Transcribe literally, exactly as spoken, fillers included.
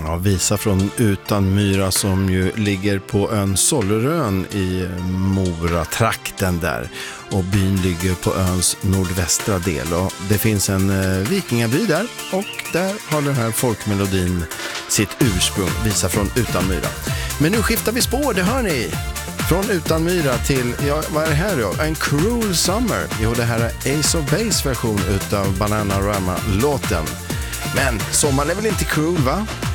Ja, visa från Utanmyra som ju ligger på ön Sollerön i Mora-trakten där. Och byn ligger på öns nordvästra del. Och det finns en eh, vikingaby där och där har den här folkmelodin sitt ursprung, visa från Utanmyra. Men nu skiftar vi spår, det hör ni. Från Utanmyra till, ja, vad är det här då? En Cruel Summer. Jo, det här är Ace of Base version utav Bananarama-låten. Men sommaren är väl inte cruel, va?